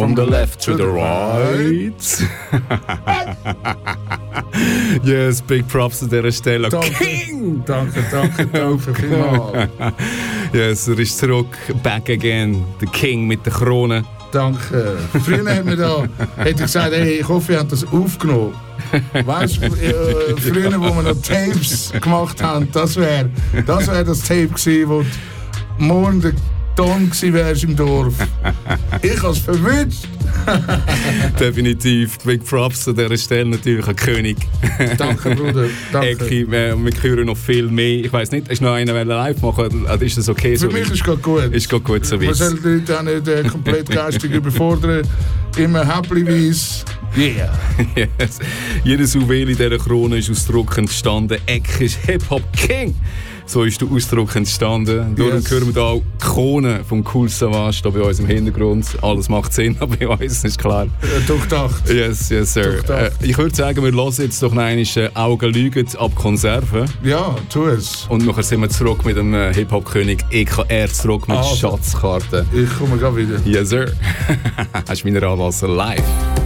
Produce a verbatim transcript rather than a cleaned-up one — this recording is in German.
From the left to the right. Yes, big props an dieser Stelle. Danke. King! Danke, danke, danke vielmals. Yes, er ist zurück. Back again. Der King mit der Krone. Danke. Früher haben wir da, hätte ich gesagt, hey, ich hoffe, ihr habt das aufgenommen. Weißt du, äh, früher, wo wir noch Tapes gemacht haben, das wäre das, wär das Tape gewesen, wo morgen der Ton gewesen wärst im Dorf. Ich habe es verwünscht. Definitiv. Big Props an dieser Stelle natürlich an König. Danke, Bruder. Danke. Ecki, wir, wir hören noch viel mehr. Ich weiss nicht, hast du noch einen live machen? Also ist das okay? Für so mich ist es gut. Ist gut, gut so wie man soll die Leute auch nicht äh, komplett geistig überfordern. Immer happy-weise. Yeah. Yes. Jedes Juwel in dieser Krone ist aus Druck entstanden. Eck ist Hip-Hop-King. So ist der Ausdruck entstanden. Darum yes. hören wir hier auch die Krone vom Kool Savas bei uns im Hintergrund. Alles macht Sinn, aber bei uns ist klar. Äh, durchdacht. Yes, yes, sir. Äh, ich würde sagen, wir hören jetzt doch noch einmal «Augen lügen» ab Konserve. Ja, tu es. Und nachher sind wir zurück mit dem äh, Hip-Hop-König E K R zurück mit ah, Schatzkarten. Ich komme gerade wieder. Yes, sir. Hast du meine Anlasse live?